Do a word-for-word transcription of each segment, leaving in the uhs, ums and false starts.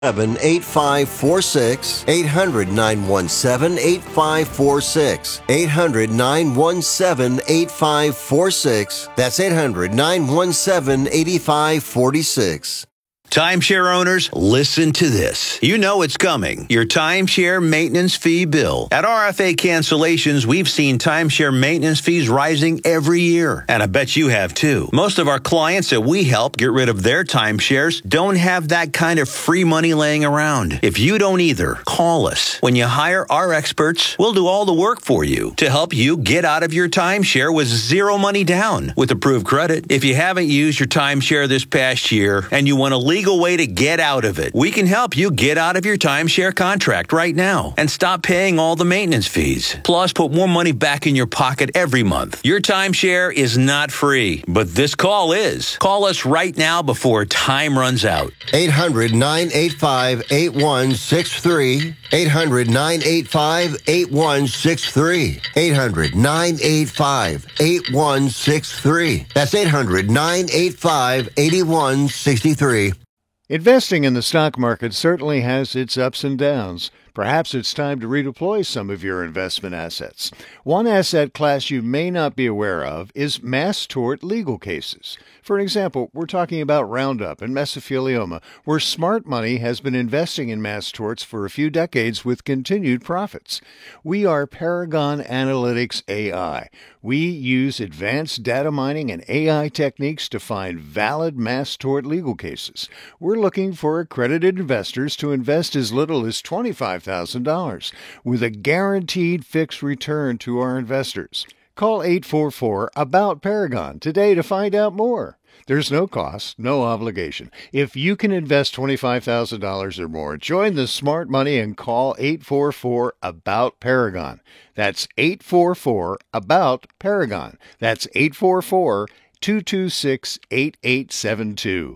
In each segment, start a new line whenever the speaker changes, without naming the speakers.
eight five four six, eight hundred, nine one seven, eight five four six, eight hundred, nine one seven, eight five four six. That's eight hundred, nine one seven, eight five four six.
Timeshare owners, listen to this. You know it's coming. Your timeshare maintenance fee bill. At R F A Cancellations, we've seen timeshare maintenance fees rising every year. And I bet you have too. Most of our clients that we help get rid of their timeshares don't have that kind of free money laying around. If you don't either, call us. When you hire our experts, we'll do all the work for you to help you get out of your timeshare with zero money down with approved credit. If you haven't used your timeshare this past year and you want to leave legal way to get out of it. We can help you get out of your timeshare contract right now and stop paying all the maintenance fees. Plus, put more money back in your pocket every month. Your timeshare is not free, but this call is. Call us right now before time runs out.
eight hundred, nine eight five, eight one six three. eight hundred, nine eight five, eight one six three. eight hundred, nine eight five, eight one six three. That's eight hundred, nine eight five, eight one six three.
Investing in the stock market certainly has its ups and downs. Perhaps it's time to redeploy some of your investment assets. One asset class you may not be aware of is mass tort legal cases. For example, we're talking about Roundup and mesothelioma, where smart money has been investing in mass torts for a few decades with continued profits. We are Paragon Analytics A I. We use advanced data mining and A I techniques to find valid mass tort legal cases. We're looking for accredited investors to invest as little as twenty-five thousand dollars with a guaranteed fixed return to our investors. Call eight four four, ABOUT Paragon today to find out more. There's no cost, no obligation. If you can invest twenty-five thousand dollars or more, join the smart money and call eight four four, ABOUT Paragon. That's eight four four, ABOUT Paragon. That's eight four four, two two six, eight eight seven two.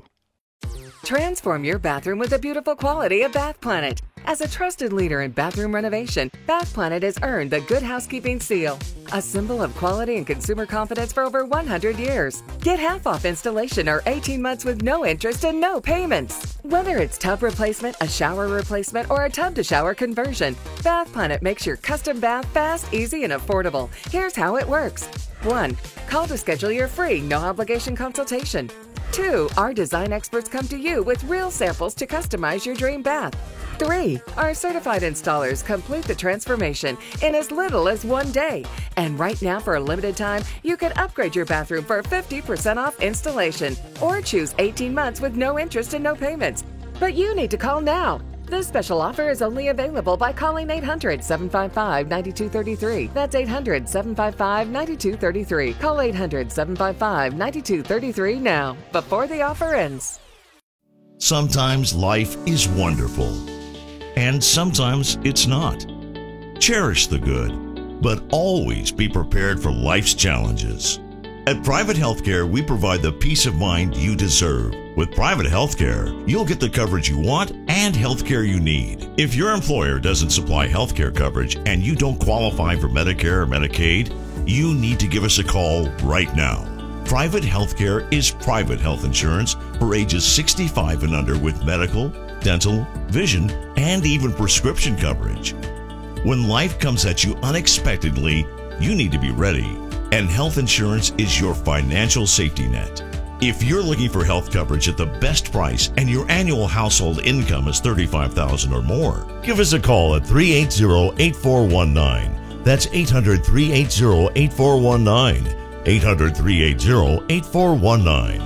Transform your bathroom with the beautiful quality of Bath Planet. As a trusted leader in bathroom renovation, Bath Planet has earned the Good Housekeeping seal, a symbol of quality and consumer confidence for over one hundred years. Get half off installation or eighteen months with no interest and no payments. Whether it's tub replacement, a shower replacement, or a tub-to-shower conversion, Bath Planet makes your custom bath fast, easy, and affordable. Here's how it works. one. Call to schedule your free, no-obligation consultation. two. Our design experts come to you with real samples to customize your dream bath. three. Our certified installers complete the transformation in as little as one day. And right now, for a limited time, you can upgrade your bathroom for fifty percent off installation or choose eighteen months with no interest and no payments. But you need to call now. This special offer is only available by calling eight hundred, seven five five, nine two three three. That's eight hundred, seven five five, nine two three three. Call eight hundred, seven five five, nine two three three now, before the offer ends.
Sometimes life is wonderful, and sometimes it's not. Cherish the good, but always be prepared for life's challenges. At Private Healthcare, we provide the peace of mind you deserve. With Private Healthcare, you'll get the coverage you want and healthcare you need. If your employer doesn't supply healthcare coverage and you don't qualify for Medicare or Medicaid, you need to give us a call right now. Private Healthcare is private health insurance for ages sixty-five and under with medical, dental, vision, and even prescription coverage. When life comes at you unexpectedly, you need to be ready, and health insurance is your financial safety net. If you're looking for health coverage at the best price and your annual household income is thirty-five thousand dollars or more, give us a call at three eight zero, eight four one nine. That's eight hundred, three eight zero, eight four one nine. eight hundred, three eight zero, eight four one nine.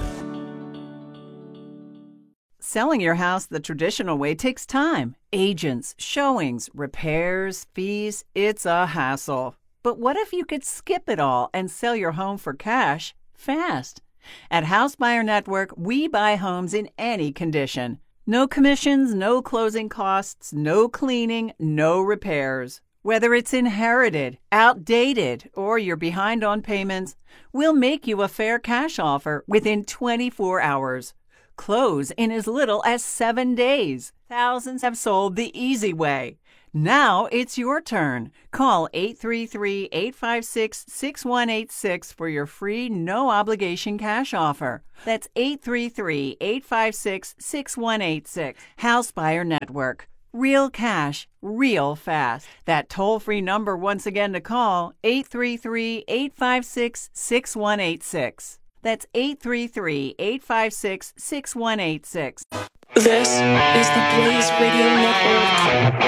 Selling your house the traditional way takes time. Agents, showings, repairs, fees. It's a hassle. But what if you could skip it all and sell your home for cash fast? At House Buyer Network, we buy homes in any condition. No commissions, no closing costs, no cleaning, no repairs. Whether it's inherited, outdated, or you're behind on payments, we'll make you a fair cash offer within twenty-four hours. Close in as little as seven days. Thousands have sold the easy way. Now it's your turn. Call eight three three, eight five six, six one eight six for your free no-obligation cash offer. That's eight three three, eight five six, six one eight six. House Buyer Network. Real cash, real fast. That toll-free number once again to call, eight three three, eight five six, six one eight six. That's eight three three, eight five six, six one eight six.
This is the Blaze Radio Network.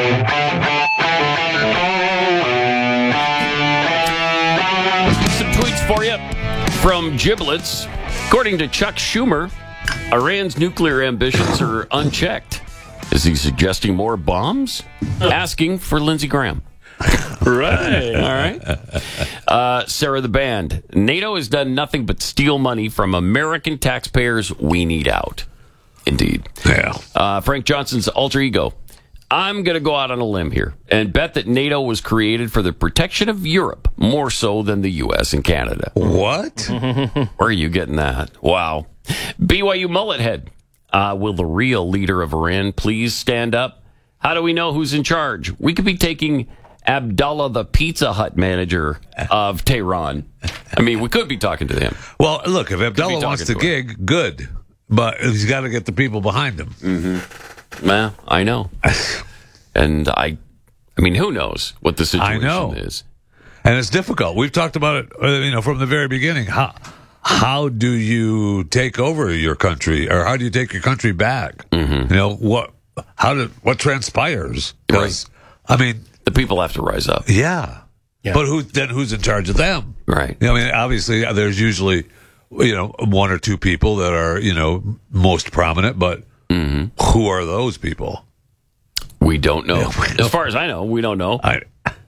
Some tweets for you from Giblets. According to Chuck Schumer, Iran's nuclear ambitions are unchecked. Is he suggesting more bombs? Asking for Lindsey Graham. Right. All right. Uh, Sarah the Band. NATO has done nothing but steal money from American taxpayers. We need out. Indeed.
Yeah.
Uh, Frank Johnson's alter ego. I'm going to go out on a limb here and bet that NATO was created for the protection of Europe more so than the U S and Canada.
What?
Where are you getting that? Wow. B Y U mullet head. Uh, will the real leader of Iran please stand up? How do we know who's in charge? We could be taking Abdullah, the Pizza Hut manager of Tehran. I mean, we could be talking to him.
Well, look, if Abdullah wants to gig, him. good. But he's got to get the people behind him.
Mm-hmm. Well, I know. And I, I mean, who knows what the situation
I know.
is.
And it's difficult. We've talked about it, uh, you know, from the very beginning. How how do you take over your country, or how do you take your country back? Mm-hmm. You know what? How did what transpires? Because right. I mean,
the people have to rise up.
Yeah, yeah. But who then? Who's in charge of them?
Right.
You know, I mean, obviously, there's usually, you know, one or two people that are, you know, most prominent, but mm-hmm. who are those people?
We don't know.
Yeah, we
as far as I know, we don't know.
I,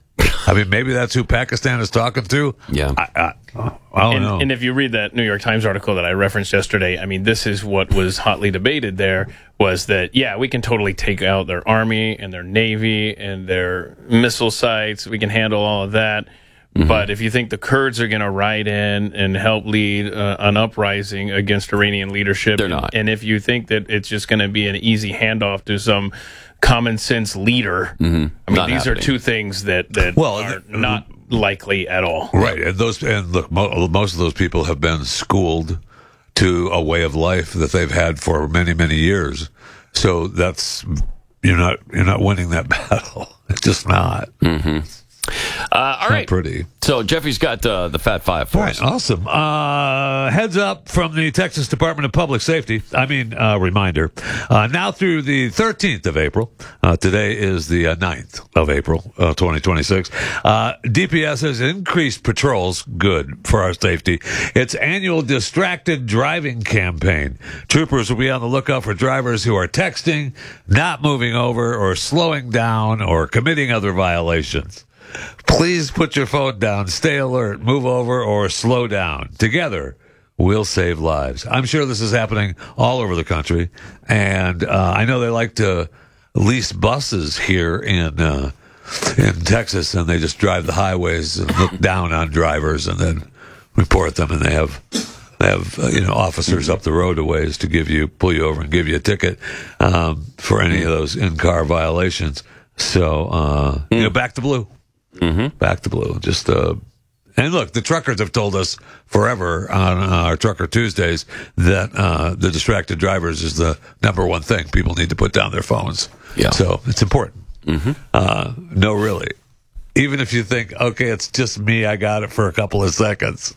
I mean, maybe that's who Pakistan is talking to.
Yeah.
I, I, I don't
and,
know.
And if you read that New York Times article that I referenced yesterday, I mean, this is what was hotly debated there, was that, yeah, we can totally take out their army and their navy and their missile sites. We can handle all of that. Mm-hmm. But if you think the Kurds are going to ride in and help lead uh, an uprising against Iranian leadership,
they're not.
And if you think that it's just going to be an easy handoff to some common sense leader, mm-hmm. I mean,
not
these
happening.
are two things that, that
well,
are
th-
not likely at all.
Right. And those, and look, mo- most of those people have been schooled to a way of life that they've had for many, many years. So that's, you're not, you're not winning that battle. It's just not.
Mm-hmm. Uh, all right.
Pretty.
So Jeffy's got uh, the Fat Five for
All
us.
right, awesome. Uh, heads up from the Texas Department of Public Safety. I mean, uh, reminder. Uh, now through the thirteenth of April, uh, today is the uh, ninth of April, uh, twenty twenty-six, uh, D P S has increased patrols, good for our safety. Its annual distracted driving campaign. Troopers will be on the lookout for drivers who are texting, not moving over, or slowing down, or committing other violations. Please put your phone down, stay alert, move over, or slow down. Together, we'll save lives. I'm sure this is happening all over the country, and uh, I know they like to lease buses here in uh, in Texas, and they just drive the highways and look down on drivers and then report them, and they have they have uh, you know officers up the road a ways to give you pull you over and give you a ticket um, for any of those in-car violations. So uh, you know, back to blue. Mm-hmm. Back to blue. Just uh, and look, the truckers have told us forever on uh, our Trucker Tuesdays that uh, the distracted drivers is the number one thing. People need to put down their phones.
Yeah.
So it's important.
Mm-hmm.
Uh, no, really. Even if you think, okay, it's just me, I got it for a couple of seconds.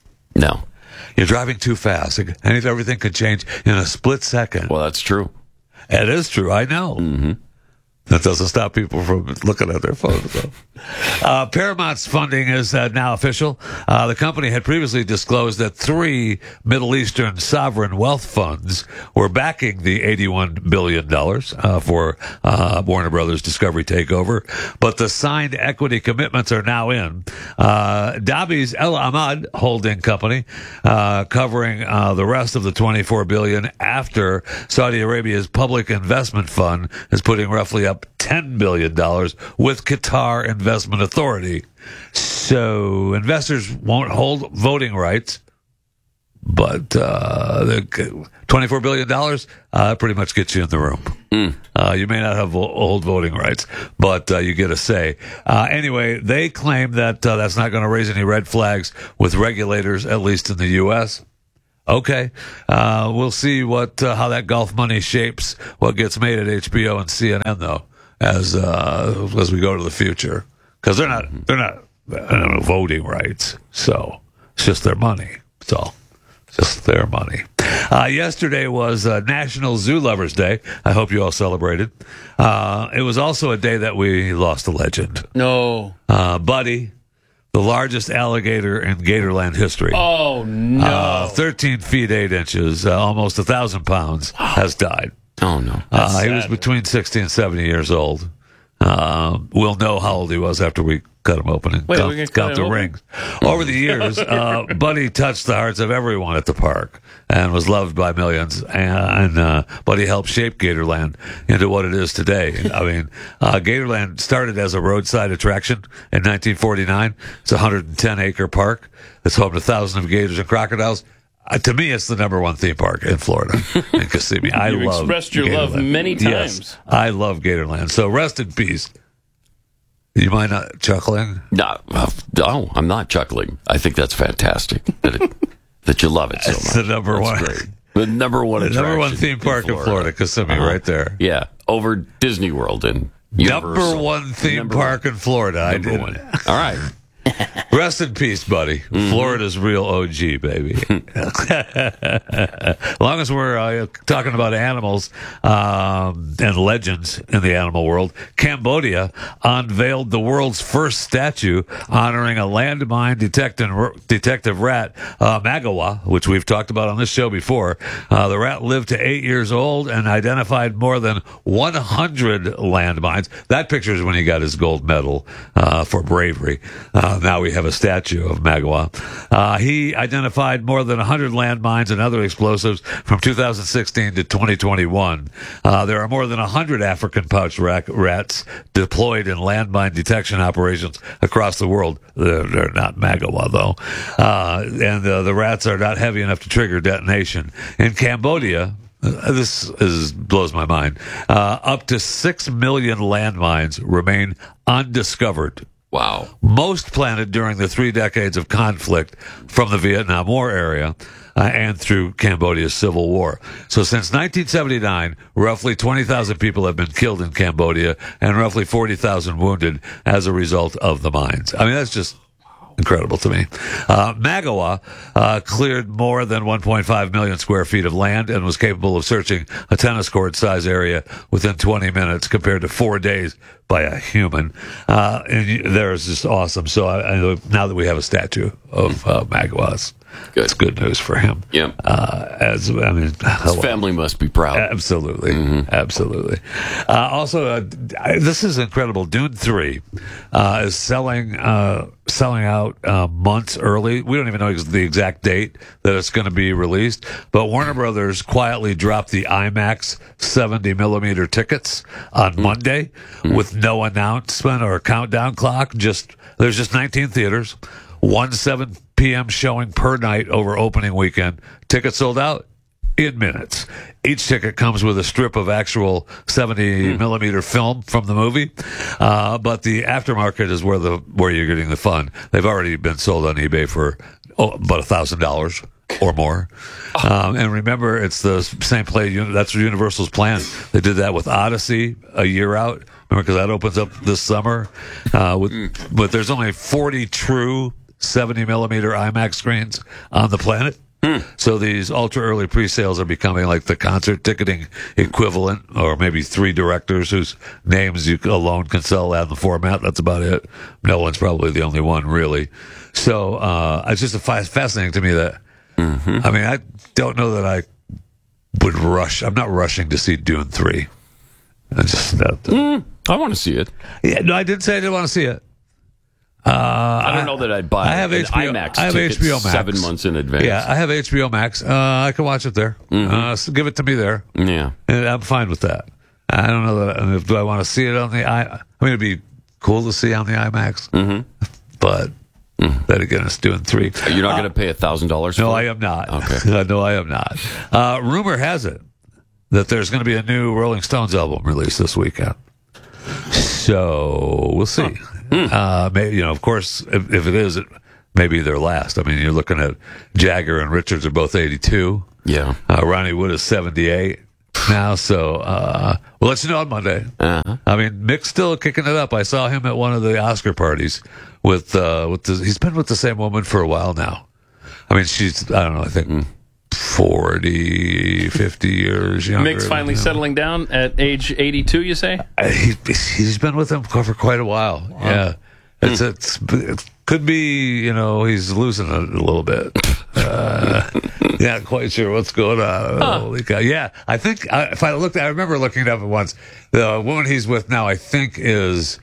No.
You're driving too fast. And everything could change in a split second.
Well, that's true.
It is true. I know.
Mm-hmm.
That doesn't stop people from looking at their phones, though. Uh, Paramount's funding is uh, now official. Uh, the company had previously disclosed that three Middle Eastern sovereign wealth funds were backing the eighty-one billion dollars uh, for uh, Warner Brothers Discovery takeover, but the signed equity commitments are now in. Uh, Dhabi's El Ahmad holding company, uh, covering uh, the rest of the twenty-four billion dollars after Saudi Arabia's public investment fund is putting roughly up ten billion dollars with Qatar Investment Authority. So investors won't hold voting rights, but uh, the twenty-four billion dollars uh, pretty much gets you in the room. Mm. Uh, you may not have vo- old voting rights, but uh, you get a say. Uh, anyway, they claim that uh, that's not going to raise any red flags with regulators, at least in the U S Okay, uh, we'll see what uh, how that golf money shapes what gets made at H B O and C N N, though, as uh, as we go to the future, because they're not they're not I don't know, voting rights, so it's just their money. So it's just their money. Uh, yesterday was uh, National Zoo Lovers Day. I hope you all celebrated. Uh, it was also a day that we lost a legend.
No,
uh, Buddy. The largest alligator in Gatorland history.
Oh, no.
Uh, thirteen feet, eight inches, uh, almost one thousand pounds, has died.
Oh, no.
Uh, he was between sixty and seventy years old. Uh, we'll know how old he was after we cut him open and
Wait,
count,
cut
count the
him
rings. Over the years, uh, Buddy touched the hearts of everyone at the park and was loved by millions. And, and uh, Buddy helped shape Gatorland into what it is today. I mean, uh, Gatorland started as a roadside attraction in nineteen forty-nine. It's a one hundred ten acre park. It's home to thousands of gators and crocodiles. Uh, to me, it's the number one theme park in Florida, in Kissimmee. I
You've
love
expressed your
Gatorland.
love many times.
Yes, I love Gatorland. So rest in peace. You mind not chuckling?
No, uh, no, I'm not chuckling. I think that's fantastic that, it, that you love it so much.
It's the number
That's
one.
Great. The number one
The number one
attraction
theme park in Florida, Florida Kissimmee,
uh-huh.
right there.
Yeah, over Disney World and Universal.
Number one theme
number
park
one.
in Florida.
Number
I did.
one. All right.
Rest in peace, buddy. Mm-hmm. Florida's real O G, baby. As long as we're uh, talking about animals um, and legends in the animal world, Cambodia unveiled the world's first statue honoring a landmine detecting, detective rat, uh, Magawa, which we've talked about on this show before. Uh, the rat lived to eight years old and identified more than one hundred landmines. That picture is when he got his gold medal uh, for bravery. Uh, now we have a statue of Magawa. Uh, he identified more than one hundred landmines and other explosives from two thousand sixteen to twenty twenty-one. Uh, there are more than one hundred African pouch rat- rats deployed in landmine detection operations across the world. They're, they're not Magawa, though. Uh, and uh, the rats are not heavy enough to trigger detonation. In Cambodia, Uh, this is blows my mind. Uh, up to six million landmines remain undiscovered.
Wow.
Most planted during the three decades of conflict from the Vietnam War area uh, and through Cambodia's civil war. So since nineteen seventy-nine, roughly twenty thousand people have been killed in Cambodia and roughly forty thousand wounded as a result of the mines. I mean, that's just incredible to me. Uh, Magawa uh, cleared more than one point five million square feet of land and was capable of searching a tennis court size area within twenty minutes compared to four days by a human. Uh, and there's just awesome. So I, I know now that we have a statue of uh, Magawa, it's,
good.
it's good news for him.
Yeah.
Uh, as I mean,
his family must be proud.
Absolutely, mm-hmm. absolutely. Uh, also, uh, this is incredible. Dune three uh, is selling uh, selling out uh, months early. We don't even know the exact date that it's going to be released. But Warner Brothers quietly dropped the IMAX seventy millimeter tickets on mm-hmm. Monday mm-hmm. with no announcement or countdown clock. Just there's just nineteen theaters, one seven p.m. showing per night over opening weekend. Tickets sold out in minutes. Each ticket comes with a strip of actual seventy millimeter film from the movie, uh, but the aftermarket is where the where you're getting the fun. They've already been sold on eBay for oh, about a thousand dollars or more. Um, and remember, it's the same play. That's Universal's plan. They did that with Odyssey a year out. Remember, because that opens up this summer. Uh, with, mm. But there's only forty true seventy millimeter IMAX screens on the planet. Hmm. So these ultra early pre-sales are becoming like the concert ticketing equivalent, or maybe three directors whose names you alone can sell that in the format. That's about it. No one's probably the only one, really. So uh, it's just a fascinating to me that, mm-hmm. I mean, I don't know that I would rush. I'm not rushing to see Dune three. I just, uh,
mm, I want to see it.
Yeah, no, I didn't say I didn't want to see it. Uh,
I don't know that I'd buy
I have
an
H B O,
IMAX
I have
ticket
H B O Max.
seven months in advance.
Yeah, I have H B O Max. Uh, I can watch it there. Mm-hmm. Uh, so give it to me there.
Yeah.
And I'm fine with that. I don't know that. I, do I want to see it on the I? I mean, it'd be cool to see on the IMAX. Mm-hmm. But Then again, it's doing three.
You're not going to pay a thousand dollars.
No, I am not.
Okay.
No, I am not. Uh, rumor has it that there's going to be a new Rolling Stones album released this weekend. So we'll see.
Hmm.
Uh, maybe, you know, of course, if, if it is, it maybe their last. I mean, you're looking at Jagger and Richards are both eighty-two.
Yeah.
Uh, Ronnie Wood is seventy-eight now. So uh, we'll let you know on Monday.
Uh-huh.
I mean, Mick's still kicking it up. I saw him at one of the Oscar parties with uh, with the, he's been with the same woman for a while now. I mean, she's I don't know. I think. Mm. forty, fifty years younger.
Mick's finally settling down at age eighty-two, you say?
Uh, he, he's been with them for quite a while. Wow. Yeah. It's,
Hmm.
it's, it could be, you know, he's losing it a little bit. Uh, yeah, not quite sure what's going on.
Huh.
Holy cow. Yeah, I think, I, if I looked, I remember looking it up at once. The woman he's with now, I think, is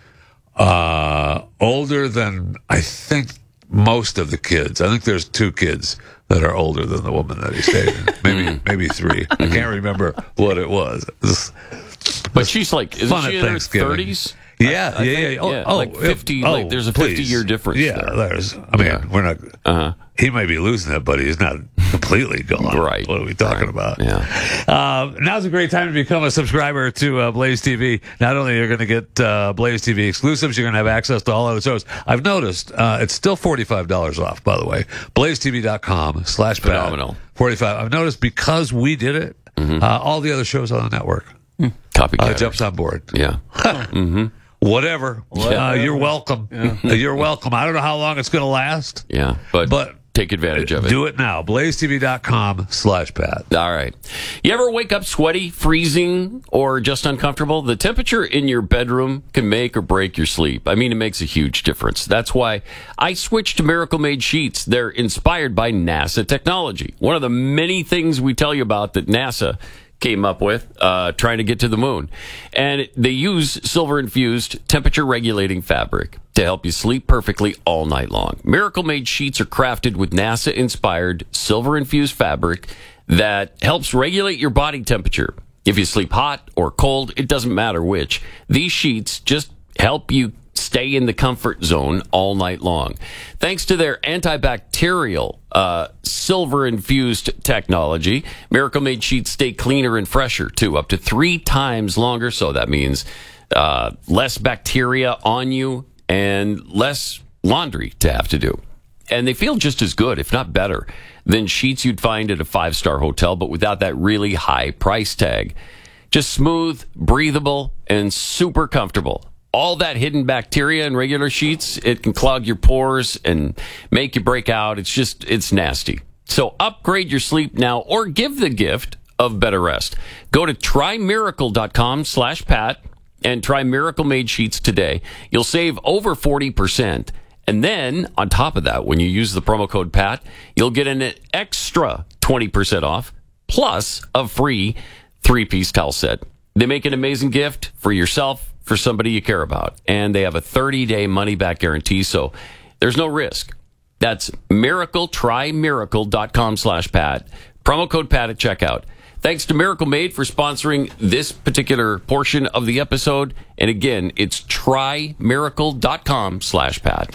uh, older than, I think, most of the kids. I think there's two kids that are older than the woman that he's dating. Maybe maybe three. I can't remember what it was. It was
but she's like, isn't
fun
she
at
in her
Thanksgiving.
thirties?
Yeah,
I
yeah,
think,
yeah. Oh,
yeah,
oh,
like fifty.
oh,
like there's a
please.
fifty year difference.
Yeah,
there.
there's. I mean,
Yeah.
we're not.
Uh-huh.
He may be losing it, but he's not completely gone.
Right.
What are we talking
Right.
about?
Yeah.
Uh, now's a great time to become a subscriber to uh, Blaze T V. Not only are you going to get uh, Blaze T V exclusives, you're going to have access to all other shows. I've noticed uh, it's still forty-five dollars off, by the way. blaze t v dot com slash
Phenomenal.
forty-five. I've noticed because we did it,
Mm-hmm.
uh, all the other shows on the network
Copycat.
uh, jumps on board.
Yeah. mm-hmm.
Whatever. Uh, you're welcome. Uh, you're welcome. I don't know how long it's going to last.
Yeah. But,
But
take advantage of it.
do it now. blaze t v dot com slash Pat.
All right. You ever wake up sweaty, freezing, or just uncomfortable? The temperature in your bedroom can make or break your sleep. I mean, it makes a huge difference. That's why I switched to Miracle Made Sheets. They're inspired by NASA technology. One of the many things we tell you about that NASA came up with uh, trying to get to the moon. And they use silver-infused temperature-regulating fabric to help you sleep perfectly all night long. Miracle-Made sheets are crafted with NASA-inspired silver-infused fabric that helps regulate your body temperature. If you sleep hot or cold, it doesn't matter which. These sheets just help you stay in the comfort zone all night long. Thanks to their antibacterial uh, silver-infused technology, Miracle Made sheets stay cleaner and fresher, too, up to three times longer. So that means uh, less bacteria on you and less laundry to have to do. And they feel just as good, if not better, than sheets you'd find at a five-star hotel, but without that really high price tag. Just smooth, breathable, and super comfortable. All that hidden bacteria in regular sheets, it can clog your pores and make you break out. It's just, it's nasty. So upgrade your sleep now or give the gift of better rest. Go to try miracle dot com slash Pat and try Miracle Made Sheets today. You'll save over forty percent. And then, on top of that, when you use the promo code Pat, you'll get an extra twenty percent off, plus a free three-piece towel set. They make an amazing gift for yourself, for somebody you care about. And they have a thirty-day money-back guarantee, so there's no risk. That's miracle, try miracle dot com slash Pat. Promo code Pat at checkout. Thanks to Miracle Made for sponsoring this particular portion of the episode. And again, it's try miracle dot com slash Pat.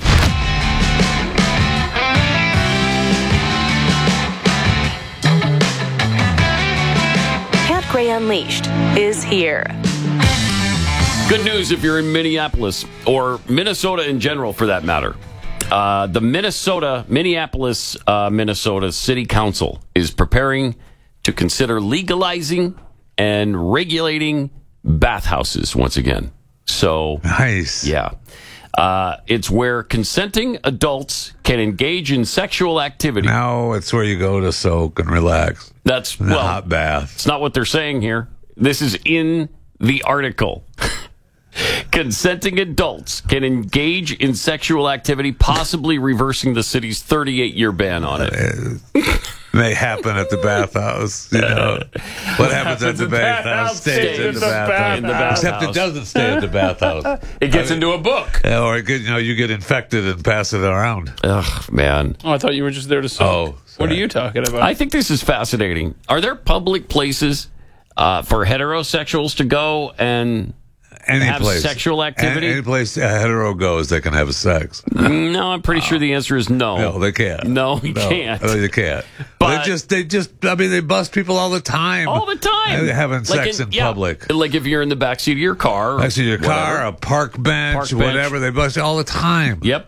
Pat Gray Unleashed is here.
Good news if you're in Minneapolis or Minnesota in general, for that matter. Uh, the Minnesota, Minneapolis, uh, Minnesota City Council is preparing to consider legalizing and regulating bathhouses once again. So,
nice.
Yeah. Uh, it's where consenting adults can engage in sexual activity.
Now it's where you go to soak and relax.
That's,
in the
well,
hot bath.
It's not what they're saying here. This is in the article. Consenting adults can engage in sexual activity, possibly reversing the city's thirty-eight year ban on it.
It may happen at the bathhouse. You know. What happens at the bathhouse stays at the bathhouse.
In the bathhouse.
Except it doesn't stay at the bathhouse.
It gets into a book.
Or it could, you know, you get infected and pass it around.
Ugh, man.
Oh, I thought you were just there to soak.
Oh,
what are you talking about?
I think this is fascinating. Are there public places uh, for heterosexuals to go and
Any
have
place.
sexual activity?
Any, any place a hetero goes, they can have sex.
No, I'm pretty sure the answer is no.
No, they can't.
No, you
no,
can't.
No, they can't.
But-
they just, they just, I mean, they bust people all the time.
All the time.
Having
Like
sex in,
yeah,
public.
Like if you're in the backseat of your car.
Backseat of your
whatever.
car, a park bench,
Park bench.
whatever. They bust you all the time.
Yep.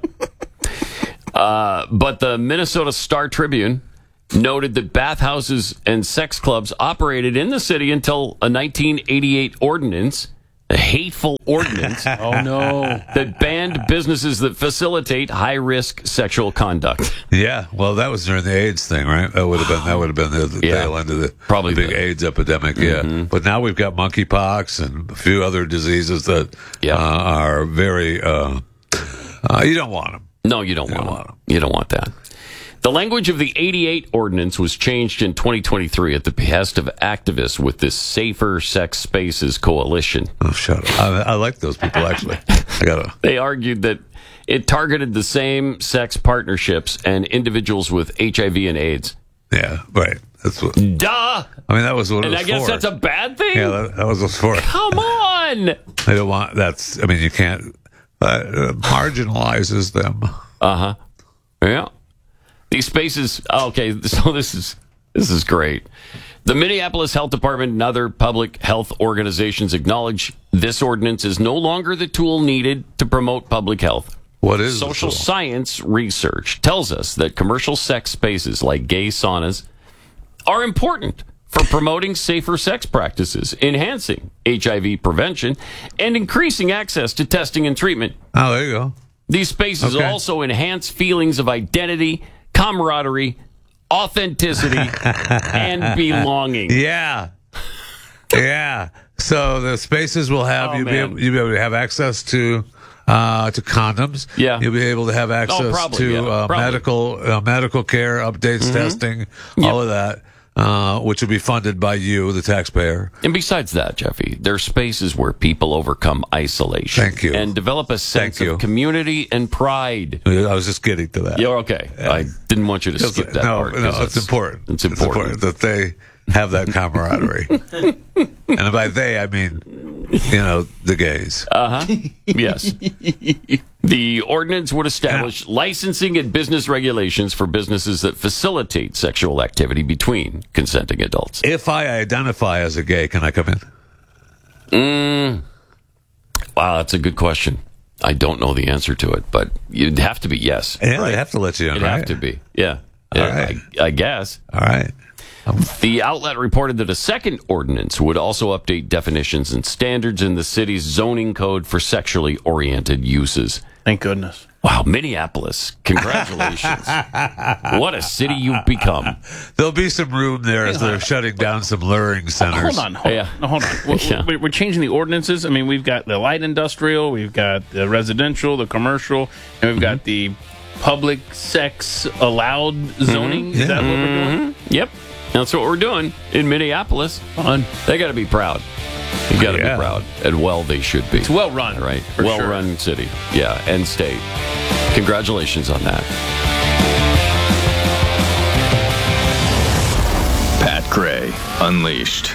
uh, but the Minnesota Star Tribune noted that bathhouses and sex clubs operated in the city until a nineteen eighty-eight ordinance, a hateful ordinance.
Oh, no.
That banned businesses that facilitate high-risk sexual conduct.
Yeah, well, that was during the AIDS thing, right? That would have been that would have been the, the
Yeah.
tail end of the
Probably
the big
the-
AIDS epidemic. Yeah,
Mhm.
but now we've got monkeypox and a few other diseases that
Yeah.
uh, are very. Uh, uh, you don't want them.
No, you don't,
You
want,
don't
it.
want 'em.
You don't want that. The language of the eighty-eight ordinance was changed in twenty twenty-three at the behest of activists with this Safer Sex Spaces Coalition.
Oh, shut up! I, I like those people actually. I gotta.
They argued that it targeted the same sex partnerships and individuals with H I V and AIDS.
Yeah, right. That's what.
Duh!
I mean, that was what it
And
was
I guess
for.
that's a bad thing?
Yeah, that, that was what it was for.
Come on!
They don't want. That's. I mean, you can't. Uh, it marginalizes them.
Uh-huh. Yeah. These spaces, okay, so this is this is great. The Minneapolis Health Department and other public health organizations acknowledge this ordinance is no longer the tool needed to promote public health.
What is
Social
the tool?
science research tells us that commercial sex spaces like gay saunas are important for promoting safer sex practices, enhancing H I V prevention, and increasing access to testing and treatment.
Oh, there you go.
These spaces
Okay.
also enhance feelings of identity, camaraderie, authenticity, and belonging.
Yeah. Yeah. So the spaces will have
Oh,
you be
man.
able, you'll be able to have access to uh, to condoms.
Yeah.
You'll be able to have access
probably,
to
yeah,
uh,
probably.
medical uh, medical care, updates, testing, all of that, uh, which will be funded by you, the taxpayer.
And besides that, Jeffy, there are spaces where people overcome isolation.
Thank you.
And develop a sense
Thank you.
of community and pride.
I was just getting to that.
You're okay. I didn't want you to
It's-
skip that
no,
part.
no,
'cause
it's important.
It's important.
that they have that camaraderie. And by they, I mean, you know, the gays.
Uh-huh. Yes. The ordinance would establish licensing and business regulations for businesses that facilitate sexual activity between consenting adults.
If I identify as a gay, can I come in?
Mm. Wow, that's a good question. I don't know the answer to it, but you'd have to be yes.
Yeah,
right?
they have to let you in,
It'd
right?
have to be. Yeah.
All
Yeah,
right.
I, I guess.
All right.
The outlet reported that a second ordinance would also update definitions and standards in the city's zoning code for sexually oriented uses.
Thank goodness.
Wow, Minneapolis. Congratulations. What a city you've become.
There'll be some room there as they're shutting down some luring centers.
Hold on, hold
Yeah.
on, no, hold on. We're,
Yeah.
we're, we're changing the ordinances. I mean, we've got the light industrial, we've got the residential, the commercial, and we've got the public sex allowed zoning. Is
Yeah.
that what we're doing?
Yep. That's what we're doing in Minneapolis.
Fun.
They got to be proud. You got to
Yeah.
be proud. And well, they should be.
It's well run,
Right.
for
Well
sure.
run city. Yeah. And state. Congratulations on that.
Pat Gray Unleashed.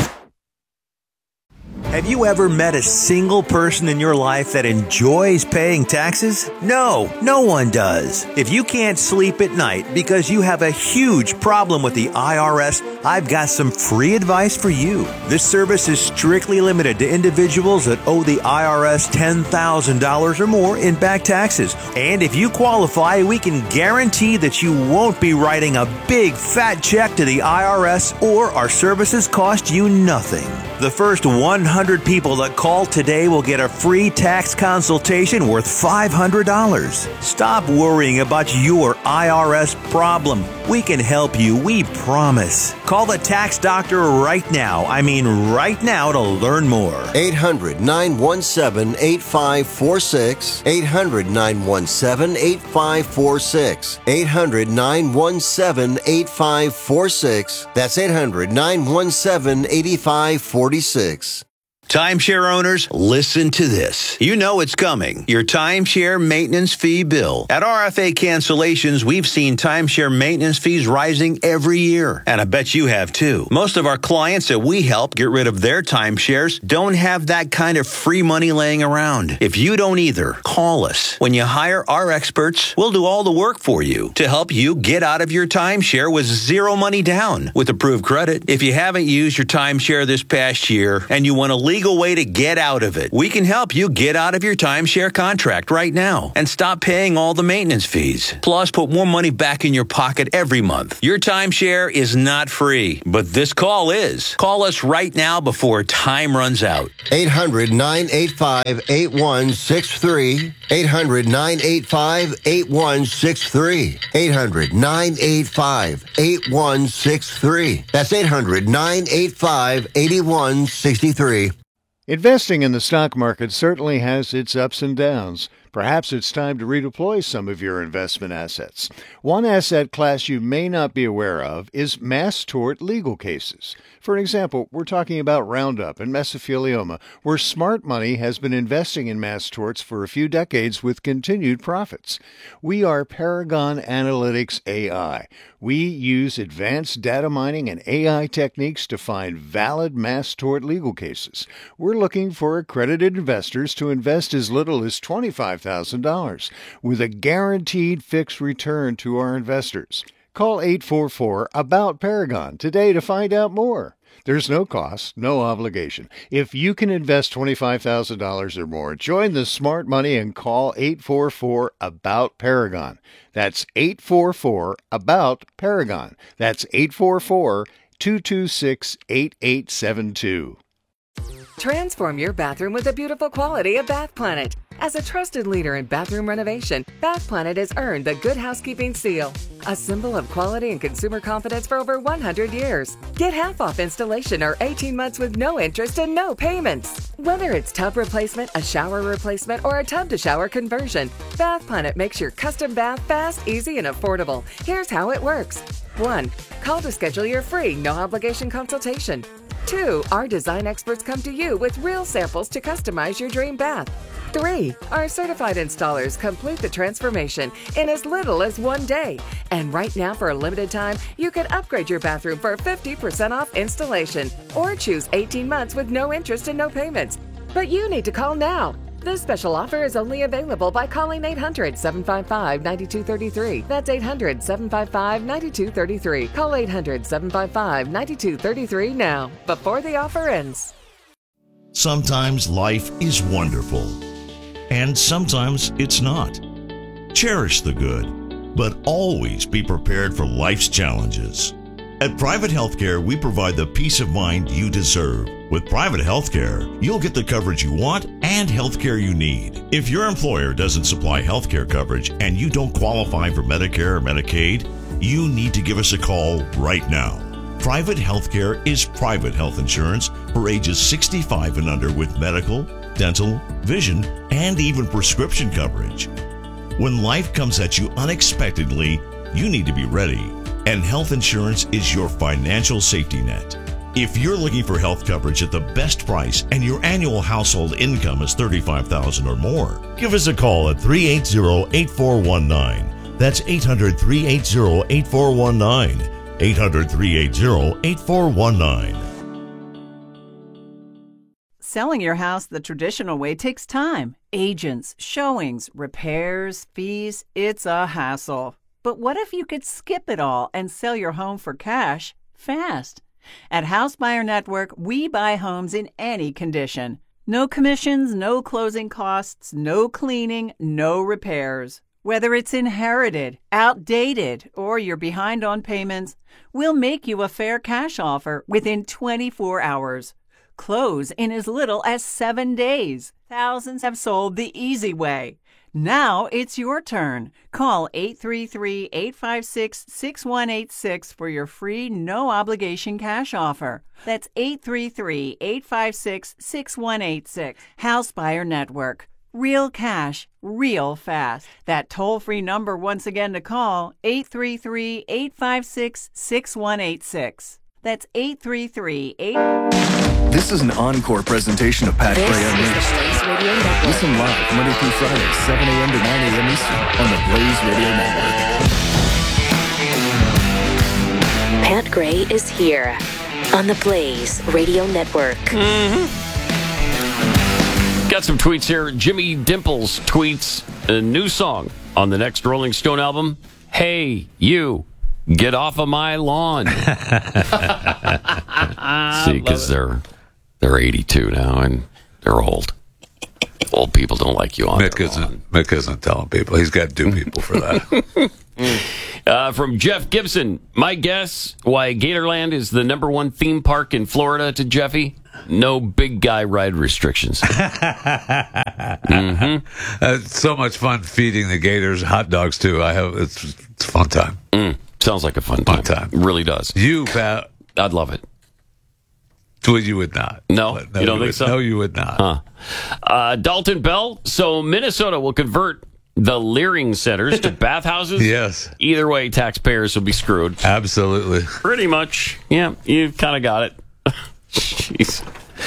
Have you ever met a single person in your life that enjoys paying taxes? No, no one does. If you can't sleep at night because you have a huge problem with the I R S, I've got some free advice for you. This service is strictly limited to individuals that owe the I R S ten thousand dollars or more in back taxes. And if you qualify, we can guarantee that you won't be writing a big fat check to the I R S, or our services cost you nothing. The first one hundred people that call today will get a free tax consultation worth five hundred dollars. Stop worrying about your I R S problem. We can help you, we promise. Call the tax doctor right now. I mean right now to learn more.
eight hundred, nine one seven, eight five four six. eight hundred, nine one seven, eight five four six. eight hundred, nine one seven, eight five four six. That's eight hundred, nine one seven, eight five four six.
Timeshare owners, listen to this. You know it's coming. Your timeshare maintenance fee bill. At R F A Cancellations, we've seen timeshare maintenance fees rising every year. And I bet you have too. Most of our clients that we help get rid of their timeshares don't have that kind of free money laying around. If you don't either, call us. When you hire our experts, we'll do all the work for you to help you get out of your timeshare with zero money down with approved credit. If you haven't used your timeshare this past year and you want to legal way to get out of it, we can help you get out of your timeshare contract right now and stop paying all the maintenance fees. Plus, put more money back in your pocket every month. Your timeshare is not free, but this call is. Call us right now before time runs out.
eight hundred, nine eight five, eight one six three. eight hundred, nine eight five, eight one six three. eight hundred, nine eight five, eight one six three. That's eight hundred, nine eight five, eight one six three.
Investing in the stock market certainly has its ups and downs. Perhaps it's time to redeploy some of your investment assets. One asset class you may not be aware of is mass tort legal cases. For example, we're talking about Roundup and mesothelioma, where smart money has been investing in mass torts for a few decades with continued profits. We are Paragon Analytics A I. We use advanced data mining and A I techniques to find valid mass tort legal cases. We're looking for accredited investors to invest as little as twenty-five thousand dollars with a guaranteed fixed return to our investors. Call eight four four, A B O U T, Paragon today to find out more. There's no cost, no obligation. If you can invest twenty-five thousand dollars or more, join the smart money and call eight four four, A B O U T, Paragon. That's eight four four, A B O U T, Paragon. That's eight four four, two two six, eight eight seven two.
Transform your bathroom with the beautiful quality of Bath Planet. As a trusted leader in bathroom renovation, Bath Planet has earned the Good Housekeeping Seal, a symbol of quality and consumer confidence for over one hundred years. Get half off installation or eighteen months with no interest and no payments. Whether it's tub replacement, a shower replacement, or a tub-to-shower conversion, Bath Planet makes your custom bath fast, easy, and affordable. Here's how it works. one. Call to schedule your free, no-obligation consultation. two. Our design experts come to you with real samples to customize your dream bath. three. Our certified installers complete the transformation in as little as one day. And right now, for a limited time, you can upgrade your bathroom for fifty percent off installation or choose eighteen months with no interest and no payments. But you need to call now. This special offer is only available by calling eight hundred, seven five five, nine two three three. That's eight hundred, seven five five, nine two three three. Call eight hundred, seven five five, nine two three three now, before the offer ends.
Sometimes life is wonderful, and sometimes it's not. Cherish the good, but always be prepared for life's challenges. At Private Healthcare, we provide the peace of mind you deserve. With Private Healthcare, you'll get the coverage you want and healthcare you need. If your employer doesn't supply healthcare coverage and you don't qualify for Medicare or Medicaid, you need to give us a call right now. Private Healthcare is private health insurance for ages sixty-five and under with medical, dental, vision, and even prescription coverage. When life comes at you unexpectedly, you need to be ready. And health insurance is your financial safety net. If you're looking for health coverage at the best price and your annual household income is thirty-five thousand dollars or more, give us a call at three eight zero, eight four one nine. That's eight hundred, three eight zero, eight four one nine. eight hundred, three eight zero, eight four one nine.
Selling your house the traditional way takes time. Agents, showings, repairs, fees, it's a hassle. But what if you could skip it all and sell your home for cash fast? At House Buyer Network, we buy homes in any condition. No commissions, no closing costs, no cleaning, no repairs. Whether it's inherited, outdated, or you're behind on payments, we'll make you a fair cash offer within twenty-four hours. Close in as little as seven days. Thousands have sold the easy way. Now it's your turn. Call eight three three, eight five six, six one eight six for your free no-obligation cash offer. That's eight three three, eight five six, six one eight six. House Buyer Network. Real cash, real fast. That toll-free number once again to call, eight three three, eight five six, six one eight six. That's eight three three, eight...
This is an encore presentation of Pat
This
Gray
is the
Unleashed.
Blaze Radio Network.
Listen live Monday through Friday, seven a.m. to nine a.m. Eastern on the Blaze Radio Network.
Pat Gray is here on the Blaze Radio Network.
Mm-hmm. Got some tweets here. Jimmy Dimples tweets a new song on the next Rolling Stone album. Hey, you, get off of my lawn. See, because they're they're eighty-two now and they're old. Old people don't like you on
Mick
their
isn't,
lawn.
Mick isn't telling people. He's got two people for that.
Uh, from Jeff Gibson, my guess why Gatorland is the number one theme park in Florida to Jeffy? No big guy ride restrictions. mm-hmm.
uh, it's so much fun feeding the gators hot dogs too. I have it's, it's a fun time.
Mm, sounds like a fun time.
Fun time.
It really does.
You, Pat,
I'd love it.
Well, you would not.
No,
But no
you don't think
would,
so?
No, you would not.
Huh. Uh, Dalton Bell. So Minnesota will convert the Leering centers to bathhouses.
Yes.
Either way, taxpayers will be screwed.
Absolutely.
Pretty much. Yeah, you've kind of got it. Jeez.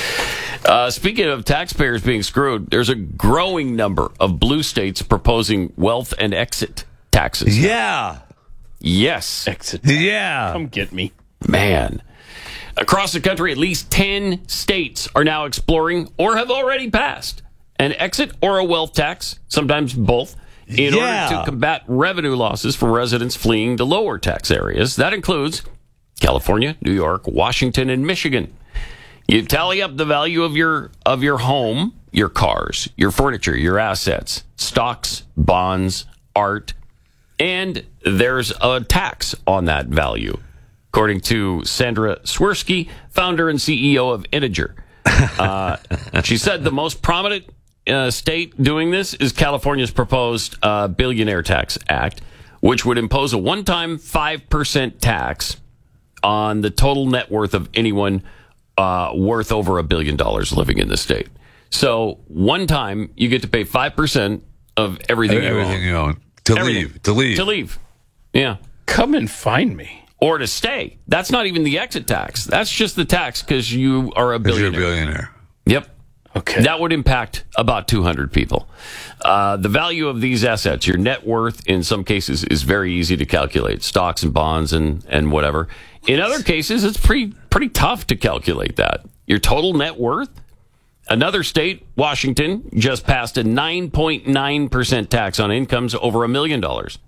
Uh, speaking of taxpayers being screwed, there's a growing number of blue states proposing wealth and exit taxes.
Yeah.
Yes.
Exit. tax.
Yeah.
Come get me.
Man. Across the country, at least ten states are now exploring or have already passed an exit or a wealth tax, sometimes both, in
Yeah.
order to combat revenue losses from residents fleeing the lower tax areas. That includes California, New York, Washington, and Michigan. You tally up the value of your of your home, your cars, your furniture, your assets, stocks, bonds, art, and there's a tax on that value, according to Sandra Swirsky, founder and C E O of Integer. Uh, she said the most prominent uh, state doing this is California's proposed uh, Billionaire Tax Act, which would impose a one-time five percent tax on the total net worth of anyone uh, worth over a billion dollars living in the state. So one time you get to pay five percent of everything,
Everything
you own.
you own. To
Everything.
leave. To leave.
To leave. Yeah.
Come and find me.
Or to stay. That's not even the exit tax. That's just the tax because you are a
'Cause you're a
billionaire.
billionaire.
Yep.
Okay.
That would impact about two hundred people. Uh, the value of these assets, your net worth, in some cases, is very easy to calculate. Stocks and bonds and, and whatever. In other cases, it's pretty pretty tough to calculate that. Your total net worth. Another state, Washington, just passed a nine point nine percent tax on incomes over a million dollars.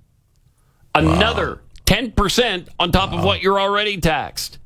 Another wow. ten percent on top wow. of what you're already taxed.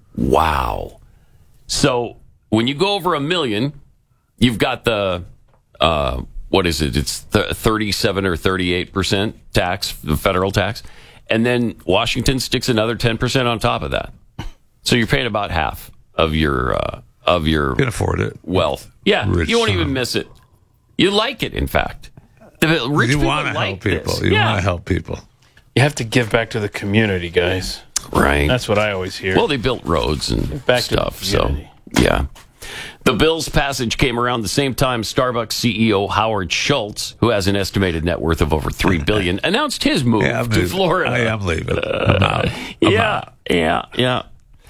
Wow. So when you go over a million, you've got the, uh, what is it? It's th- thirty-seven or thirty-eight percent tax, the federal tax. And then Washington sticks another ten percent on top of that. So you're paying about half of your, uh, of your
You can afford it.
wealth. Yeah.
Rich
you won't
son.
even miss it. You like it, in fact. The rich
you
people
want to
like
help people.
this.
You
yeah.
want to help people.
You have to give back to the community, guys.
Right.
That's what I always hear.
Well, they built roads and
back to the
stuff. So,
community.
yeah. The bill's passage came around the same time Starbucks C E O Howard Schultz, who has an estimated net worth of over three billion dollars, announced his move
Yeah, I'm
to
leaving.
Florida.
I am leaving. I'm out. I'm
yeah,
out.
yeah, yeah.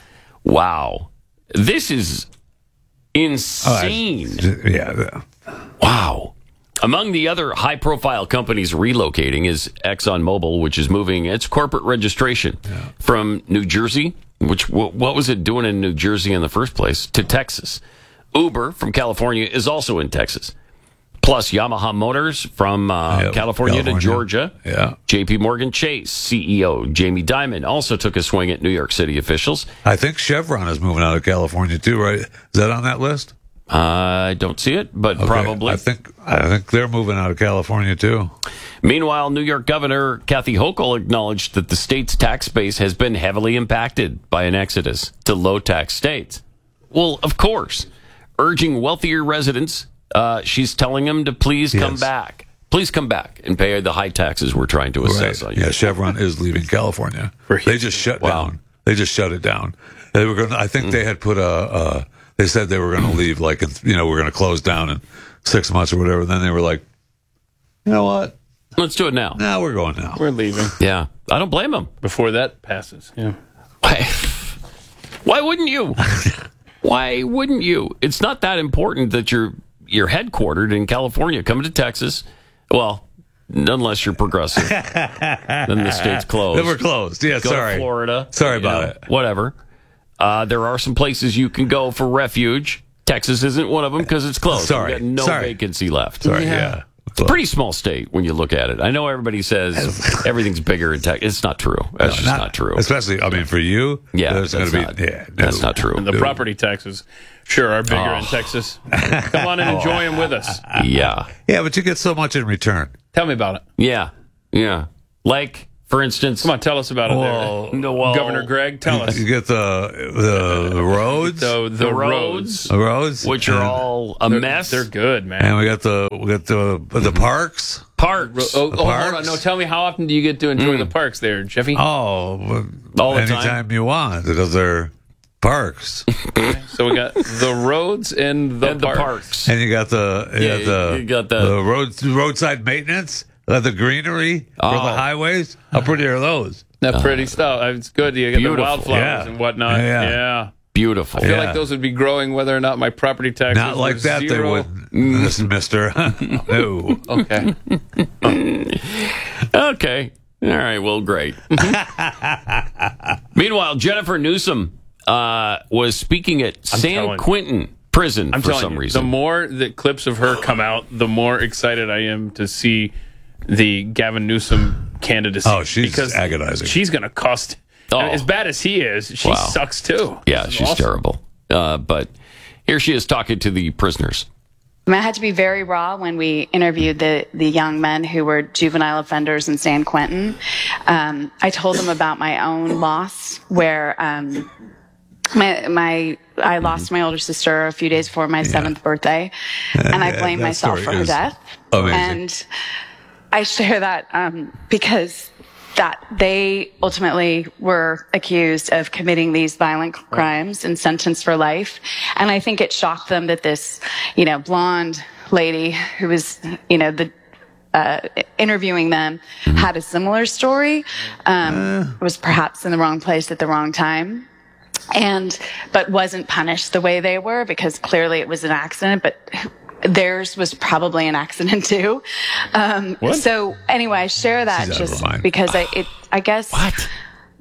Wow. This is insane.
Oh, I- yeah.
Wow. Among the other high-profile companies relocating is ExxonMobil, which is moving its corporate registration yeah. from New Jersey, which what was it doing in New Jersey in the first place, to Texas. Uber from California is also in Texas. Plus Yamaha Motors from uh,
Yep,
California,
California
to Georgia.
Yeah.
J P Morgan Chase C E O Jamie Dimon also took a swing at New York City officials.
I think Chevron is moving out of California too, right? Is that on that list?
I don't see it, but
Okay.
probably.
I think I think they're moving out of California too.
Meanwhile, New York Governor Kathy Hochul acknowledged that the state's tax base has been heavily impacted by an exodus to low-tax states. Well, of course. Urging wealthier residents, uh, she's telling them to please come
Yes.
back. Please come back and pay the high taxes we're trying to assess
Right.
on you.
Yeah, Chevron is leaving California. They just shut
Wow.
down. They just shut it down. They were going. I think
Mm.
they had put a. a they said they were going to leave, like in, you know, we're going to close down in six months or whatever. Then they were like, you know what?
Let's do it now.
Now we're going now.
We're leaving.
Yeah, I don't blame them.
Before that passes. Yeah.
Why, why wouldn't you? Why wouldn't you? It's not that important that you're you're headquartered in California. Come to Texas. Well, unless you're progressive, then the state's closed.
Then we're closed. Yeah,
go
sorry.
to Florida.
Sorry about
know,
it.
Whatever. Uh, there are some places you can go for refuge. Texas isn't one of them because it's closed.
Sorry.
We've got no
sorry.
vacancy left.
Sorry. Yeah. yeah.
It's a pretty small state when you look at it. I know everybody says everything's bigger in Texas. It's not true. That's no, just not, not true.
Especially, I mean, for you,
yeah,
there's going to be.
Not,
yeah, no,
that's not true.
And the
no.
property taxes sure are bigger
oh.
in Texas. Come on and enjoy them with us.
Yeah.
Yeah, but you get so much in return.
Tell me about it.
Yeah. Yeah. Like, for instance.
Come on, tell us about it
well,
there.
No, well,
Governor Greg, tell us.
You get the the, the roads.
The, the,
the
roads.
The roads.
Which are all a
they're,
mess.
They're good, man.
And we got the we got the the parks.
Parks.
Oh,
the
oh
parks.
hold on. No, tell me, how often do you get to enjoy
Mm.
the parks there, Jeffy?
Oh,
all the
anytime
time?
you want, because they're parks.
So we got the roads and the,
and the
parks.
parks.
And you got the you
Yeah,
got the,
you got the-
the road roadside maintenance, uh, the greenery
Oh.
for the highways. How pretty are those?
That pretty stuff. It's good. You get
Beautiful.
the wildflowers
Yeah.
and whatnot.
Yeah.
Yeah.
Beautiful.
I feel
Yeah.
like those would be growing whether or not my property taxes
Not like
were
that,
zero.
they wouldn't, Mister No.
Okay.
Okay. All right. Well, great. Meanwhile, Jennifer Newsom uh, was speaking at
I'm
San
telling-
Quentin prison
I'm
for
telling
some
you,
reason.
the more that clips of her come out, the more excited I am to see the Gavin Newsom candidacy.
Oh, she's
because
agonizing.
She's going to cost.
Oh.
As bad as he is, she
Wow.
sucks too.
yeah,
This is
she's
awesome.
terrible. Uh, but here she is talking to the prisoners.
I mean, I had to be very raw when we interviewed the, the young men who were juvenile offenders in San Quentin. Um, I told them about my own loss, where um, my my I lost my older sister a few days before my seventh birthday, and I blame
That
myself
story
for her
is
death.
amazing.
And I share that um, because that they ultimately were accused of committing these violent crimes and sentenced for life. And I think it shocked them that this, you know, blonde lady who was, you know, the uh, interviewing them had a similar story, um, uh. was perhaps in the wrong place at the wrong time. And, but wasn't punished the way they were, because clearly it was an accident, but theirs was probably an accident too. Um, so anyway, I share that
She's
just
out of her mind.
because I, it, I guess,
What?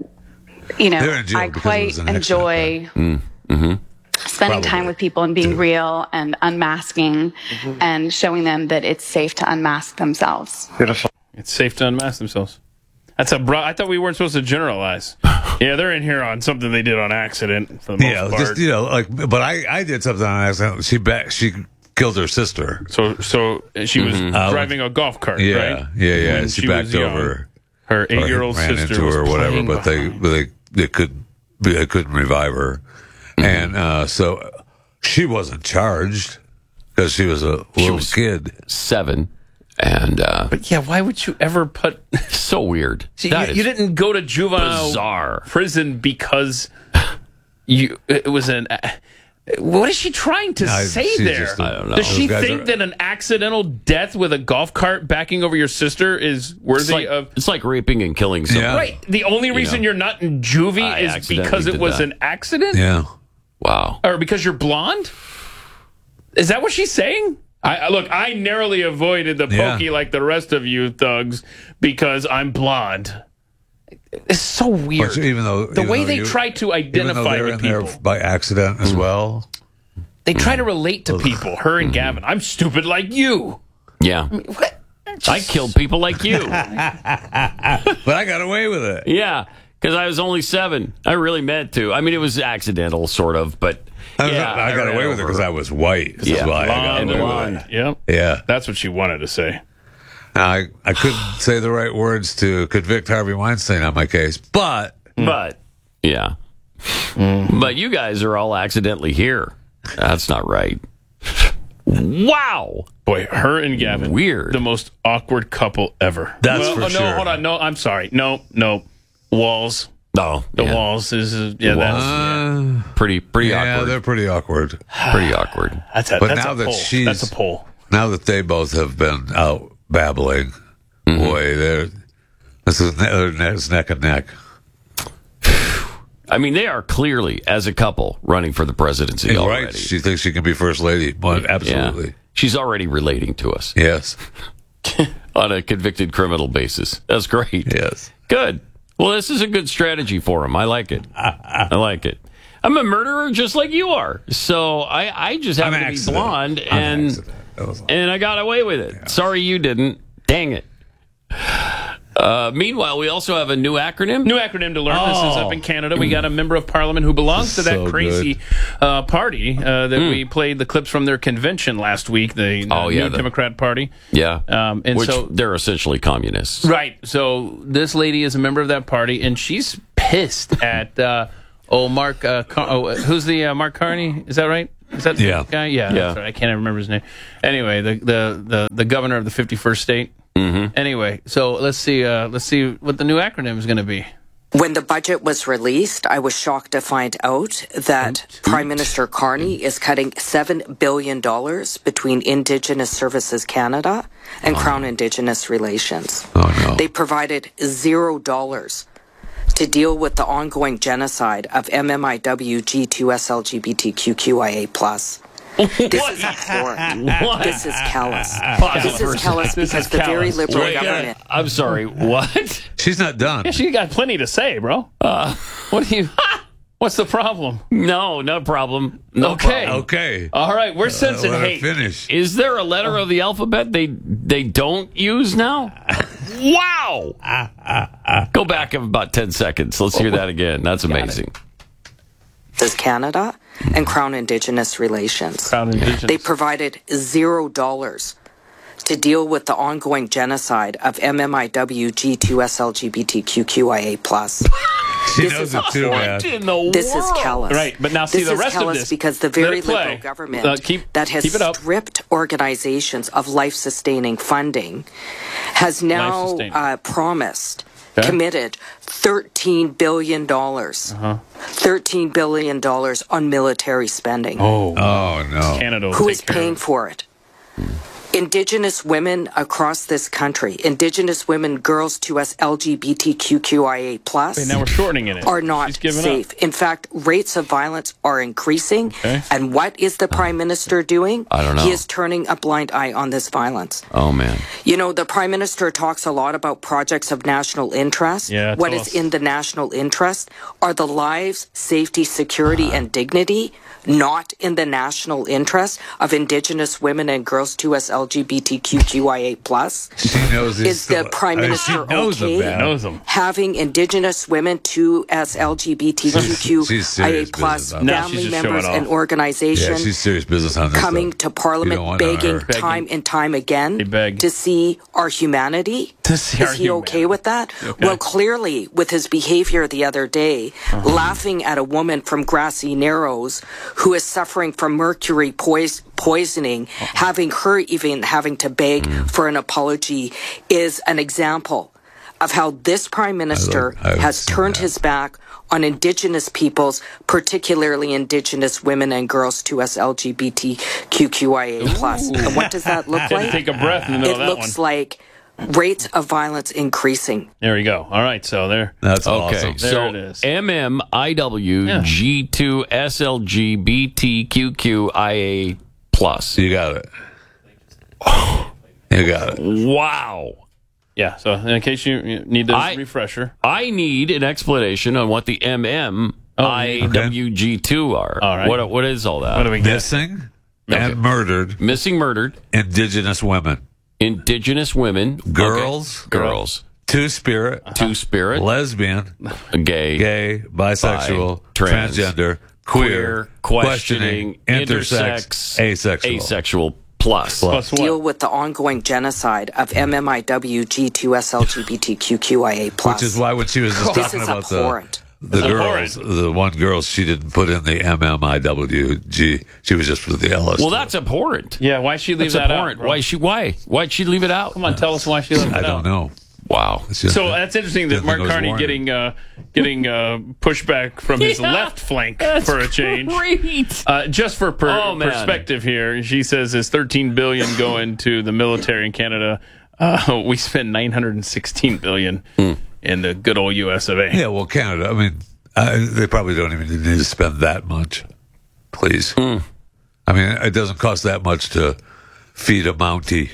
you know,
They're in jail
I
because it
quite
was an
enjoy
accident,
Mm-hmm.
spending
Probably.
time with people and being real and unmasking and showing them that it's safe to unmask themselves.
It's safe to unmask themselves. That's a bro- I thought we weren't supposed to generalize. Yeah, they're in here on something they did on accident for the most
Yeah,
part.
just you know, like, but I, I did something on accident. She back, she killed her sister.
So, so she was
Uh,
driving a golf cart,
Yeah,
right?
yeah, yeah.
And
She,
she
backed
was young.
over.
Her
or
eight-year-old
ran
sister
into
was
her, or whatever.
playing
But they,
behind.
but they, they could, they couldn't revive her, and uh, so she wasn't charged because she was a
She
little
was
kid.
seven. And, uh,
But yeah, why would you ever put?
so weird.
See,
That
you,
is
you didn't go to juvenile
bizarre.
prison because you. It was an. What is she trying to
No,
say
she's
there?
just a- I don't know.
Does she
Those guys
think
are-
that an accidental death with a golf cart backing over your sister is
It's
worthy
like,
of?
it's like raping and killing someone.
Yeah.
Right. The only reason
know,
you're not in juvie
I
is
accidentally
because it
did
was
that.
an accident,
Yeah.
Wow.
or because you're blonde. Is that what she's saying? I I- look. I narrowly avoided the
Yeah.
pokey like the rest of you thugs because I'm blonde. It's so weird.
But even though
the
even
way
though
they
you-
try to
even though
identify
they're
with
in
people,
there by accident as well.
they try to relate to people. Her and Gavin. I'm stupid like you.
Yeah.
What?
I killed people like you.
But I got away with it.
Yeah. Because I was only seven. I really meant to. I mean, it was accidental, sort of, but
I, was-
yeah,
I got
ran
away with it
over
because
her.
I was white. That's
Yeah.
why I got
Blonde,
away
blonde.
with it.
Yep.
Yeah.
That's what she wanted to say.
I I couldn't say the right words to convict Harvey Weinstein on my case, but
But, yeah. But you guys are all accidentally here. That's not right. Wow.
Boy, her and Gavin.
Weird.
The most awkward couple ever.
That's
well,
for
oh,
sure.
No, hold on. No, I'm sorry. No, no. Walls.
No.
The
yeah.
walls is, is yeah, that's, yeah.
uh,
Pretty, pretty
yeah,
awkward.
they're pretty awkward.
Pretty awkward.
That's a,
But
that's
now
a
that
poll.
she's-
That's a poll.
Now that they both have been out babbling, boy, they're this is ne- it's neck and neck.
I mean, they are clearly, as a couple, running for the presidency
He's
already.
right. She thinks she can be first lady. Well, absolutely.
Yeah. She's already relating to us.
Yes.
On a convicted criminal basis. That's great.
Yes.
Good. Well, this is a good strategy for him. I like it. I like it. I'm a murderer just like you are. So I, I just happen to be blonde, and, and I got away with it. Yeah. Sorry you didn't. Dang it. Uh, meanwhile, we also have a new acronym.
New acronym to learn.
Oh.
This is up in Canada. We got a member of parliament who belongs to that
So
crazy uh, party uh, that
Mm.
we played the clips from their convention last week, the, the
Oh, yeah,
New
the-
Democrat Party.
Yeah.
Um, and
Which
so
they're essentially communists.
Right. So this lady is a member of that party, and she's pissed at uh, oh Mark. Uh, Car- oh, who's the uh, Mark Carney? Is that right? Is that the
Yeah.
guy? Yeah.
Yeah.
Sorry, I can't even remember his name. Anyway, the the the, the governor of the fifty-first state.
Mm-hmm.
Anyway, so let's see. Uh, let's see what the new acronym is going to be.
When the budget was released, I was shocked to find out that Prime Minister Carney is cutting seven billion dollars between Indigenous Services Canada and
Oh.
Crown Indigenous Relations.
Oh, no.
They provided zero dollars to deal with the ongoing genocide of M M I W G two S L G B T Q Q I A plus. This is abhorrent.
What?
This is callous.
Pause
This
for a
is callous
second.
because the very
Callous.
Liberal
Wait,
government...
I'm sorry, what?
She's not done.
Yeah, she got plenty to say, bro.
Uh,
What do you? What's the problem?
no, no problem. No
Okay.
problem.
Okay.
All right, we're sensing.
let her
Hey,
finish.
Is there a letter of the alphabet they they don't use now? Wow! Go back about ten seconds. Let's hear that again. That's amazing.
This is Canada and Crown Indigenous Relations.
Crown Indigenous.
They provided zero dollars to deal with the ongoing genocide of M M I W G two S L G B T Q Q I A plus.
She
This
knows
is
it too,
What
man.
in the
This is
world?
callous.
Right, but now see
this
the
is
rest of
callous
this.
because the
Let
very
it play.
Liberal government
Uh, keep-
that has
keep it up.
stripped organizations of life-sustaining funding has now
Life-sustaining.
uh, promised,
Okay.
committed thirteen billion dollars.
Uh-huh.
thirteen billion dollars on military spending.
Oh,
Oh, no.
Canada. will
Who
take
is
care
paying
of it.
for it? Indigenous women across this country, Indigenous women, girls to us, L G B T Q Q I A plus,
Wait, now we're shortening it.
are not
She's giving
safe.
Up.
In fact, rates of violence are increasing.
Okay.
And what is the Prime Minister doing?
I don't know.
He is turning a blind eye on this violence.
Oh man.
You know, the Prime Minister talks a lot about projects of national interest.
Yeah,
what
tell
is
us.
in the national interest are the lives, safety, security, and dignity, not in the national interest of Indigenous women and girls to us L G B T Q Q I A plus.
She knows this.
Is the Prime
I mean,
Minister
she knows
okay
them, man.
Knows them.
having Indigenous women to as L G B T Q Q
She's
I A
serious
plus
business on
that. Now she's
family
just showing
members
off.
and
Yeah,
organizations
she's serious business on this
coming
stuff.
to
You
Parliament
don't want it on
begging
her.
Begging.
time and time again
They beg.
to see our humanity?
To see
Is
our
he okay with that?
Okay.
Well, clearly, with his behavior the other day,
Uh-huh.
laughing at a woman from Grassy Narrows who is suffering from mercury pois- poisoning,
Uh-huh.
having her even having to beg
Mm.
for an apology, is an example of how this Prime Minister
I would
has
see
turned
that.
his back on Indigenous peoples, particularly Indigenous women and girls to us L G B T Q Q I A plus. And what does that look
Had to
like?
take a breath in the middle
It
of that
looks
one.
like rates of violence increasing.
There we go. All right, so there.
That's
Okay,
awesome.
There
so
it is.
M M I W
Yeah.
G two S L G B T Q Q I A plus.
You got it. You got it.
Wow.
Yeah. So in case you you need the
I-
refresher.
I need an explanation on what the M M I W G two are.
All right.
What what is all that?
What do we get?
Missing
Okay.
and murdered
Missing, murdered,
Indigenous women,
Indigenous women,
girls,
Okay. girls,
Two Spirit,
Two Spirit,
lesbian,
gay,
gay, bisexual,
bi, trans,
transgender,
queer,
queer,
questioning,
intersex,
intersex,
asexual.
asexual plus.
Plus what?
Deal with the ongoing genocide of M M I W G two S L G B T Q Q I A plus.
Which is why when she was just
This
talking
is
about
abhorrent.
the, the
Abhorrent.
girls, the one girl, she didn't put in the M M I W G. She was just with the L S.
Well, that's abhorrent.
Yeah. Why she leave
That's
that
abhorrent.
out? bro?
Why she? Why? Why'd she leave it out?
Come on, tell us why she left
I
it out.
don't know.
Wow.
It's just-
So that's interesting that
Didn't
Mark
think it was
Carney
warranted.
getting uh, getting uh, pushback from his
Yeah,
left flank
that's
for a change.
Great.
Uh, just for per-
Oh, man.
perspective here, she says there's thirteen billion going to the military in Canada. Uh, we spend nine hundred sixteen billion
Hmm.
in the good old U S of A.
Yeah, well, Canada. I mean, Uh, they probably don't even need to spend that much. Please.
Mm.
I mean, it doesn't cost that much to feed a Mountie.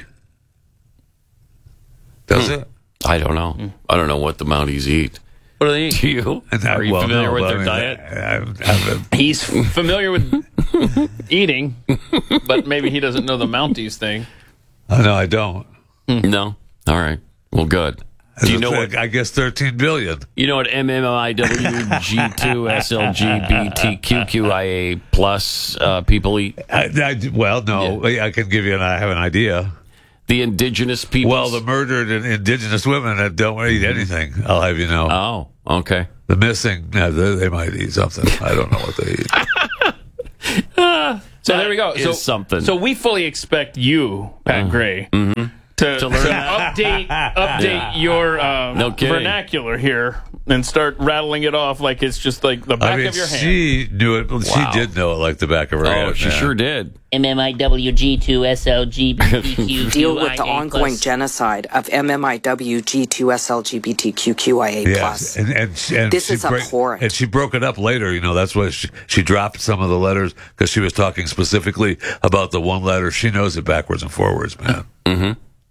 Does
Mm.
it?
I don't know. Mm. I don't know what the Mounties eat.
What do they eat?
Do you?
And I-
Are you
well,
familiar
no,
with
but
their
I mean,
diet?
I- I- I-
He's familiar with eating, but maybe he doesn't know the Mounties thing.
Oh, no, I don't.
No. All right. Well, good. Do you know what?
I guess thirteen billion.
You know what M M I W G two S L G B T Q Q I A plus uh, people eat?
I, I, well, no, I can give you. An, I have an idea.
The indigenous people.
Well, the murdered and indigenous women that don't eat anything. I'll have you know.
Oh, okay.
The missing, yeah, they, they might eat something. I don't know what they eat.
So there we go.
is
So
something.
So we fully expect you, Pat Gray,
Mm-hmm.
to,
To learn
to
that.
update update your uh,
No kidding.
vernacular here and start rattling it off like it's just like the back
I mean,
of your hand.
she knew it.
Wow.
She did know it like the back of her hand.
Oh, she
man.
sure did.
M M I W G two S L G B T Q
Deal with the ongoing genocide of M M I W G two S L G B T Q Q I A
Yes,
plus.
and, and, she- and
This
she
is
break-
abhorrent.
And she broke it up later. You know, that's why she, she dropped some of the letters because she was talking specifically about the one letter. She knows it backwards and forwards, man.
Mm-hmm.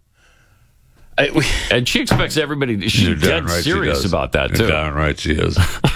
I, we, and she expects everybody to, she's
You're
dead
darn right she
serious
does.
about that,
You're
too.
darn right she is.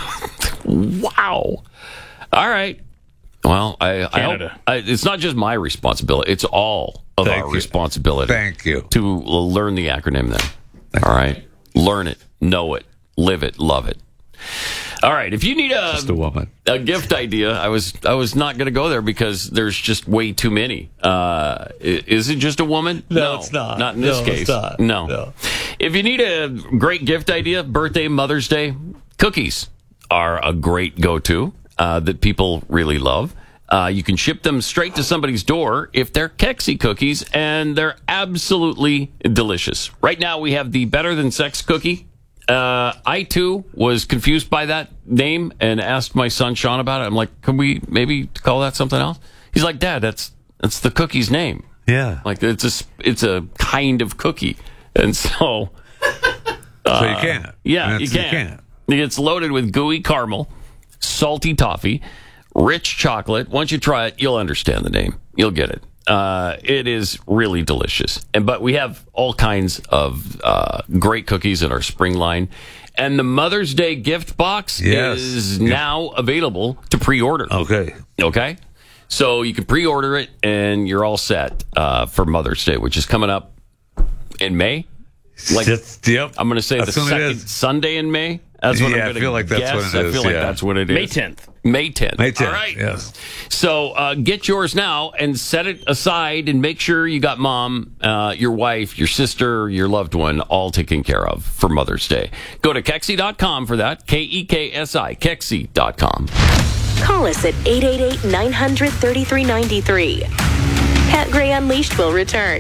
Wow. All right. Well, I, I
Canada.
hope I, it's not just my responsibility. It's all of
Thank
our
you.
responsibility.
Thank you.
To learn the acronym then. All right. Learn it, know it, live it, love it. All right. If you need a,
Just a woman.
a gift idea, I was I was not going to go there because there's just way too many. Uh, i- is it just a woman?
No, it's not.
Not in this
No, it's
case.
not.
No.
No.
If you need a great gift idea, birthday, Mother's Day, cookies are a great go-to uh, that people really love. Uh, you can ship them straight to somebody's door if they're Kexi cookies, and they're absolutely delicious. Right now, we have the Better Than Sex cookie. Uh, I, too, was confused by that name and asked my son, Sean, about it. I'm like, can we maybe call that something else? He's like, Dad, that's that's the cookie's name.
Yeah.
Like, it's a, sp- it's a kind of cookie. And so...
So you can't.
Yeah,
That's-
you
you
can.
can't.
It's loaded with gooey caramel, salty toffee, rich chocolate. Once you try it, you'll understand the name. You'll get it. Uh, it is really delicious. And but we have all kinds of uh, great cookies in our spring line. And the Mother's Day gift box
Yes.
is now available to pre-order.
Okay.
Okay? So you can pre-order it, and you're all set uh, for Mother's Day, which is coming up in May. Like,
That's- yep.
I'm going to say
That's
the
when it
second
is.
Sunday in May. That's what
Yeah, I
I'm going to
feel like that's
guess.
when it
I
is,
feel like
yeah.
that's what it is.
May tenth.
May tenth.
May tenth,
All right.
yes.
So uh, get yours now and set it aside and make sure you got mom, uh, your wife, your sister, your loved one all taken care of for Mother's Day. Go to Kexi dot com for that. K E K S I. Kexi dot com.
Call us at eight eight eight, nine hundred, thirty-three ninety-three. Pat Gray Unleashed will return.